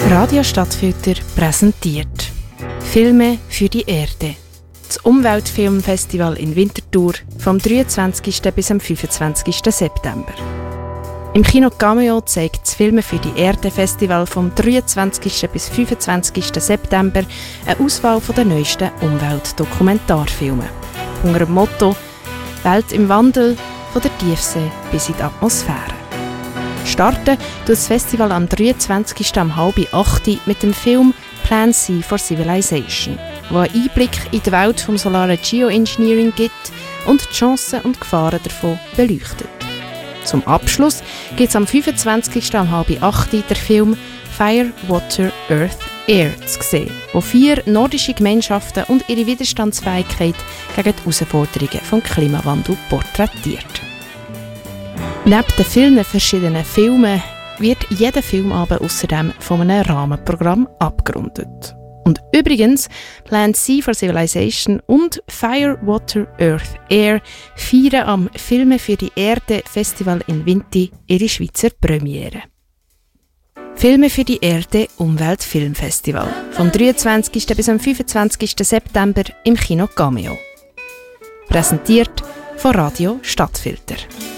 Radio Stadtfilter präsentiert Filme für die Erde. Das Umweltfilmfestival in Winterthur vom 23. bis am 25. September. Im Kino Cameo zeigt das Filme für die Erde Festival vom 23. bis 25. September eine Auswahl der neuesten Umweltdokumentarfilme. Unter dem Motto «Welt im Wandel, von der Tiefsee bis in die Atmosphäre». Starten tut das Festival am 23. um 7:30 mit dem Film Plan C for Civilization, der einen Einblick in die Welt vom solaren Geoengineering gibt und die Chancen und Gefahren davon beleuchtet. Zum Abschluss gibt es am 25. um 7:30 den Film Fire, Water, Earth, Air zu sehen, wo 4 nordische Gemeinschaften und ihre Widerstandsfähigkeit gegen die Herausforderungen des Klimawandels porträtiert. Neben den vielen verschiedenen Filmen wird jeder Filmabend außerdem von einem Rahmenprogramm abgerundet. Und übrigens, Plan C for Civilization und Fire, Water, Earth, Air feiern am Filme für die Erde Festival in Vinti ihre Schweizer Premiere. Filme für die Erde Umweltfilmfestival vom 23. bis am 25. September im Kino Cameo. Präsentiert von Radio Stadtfilter.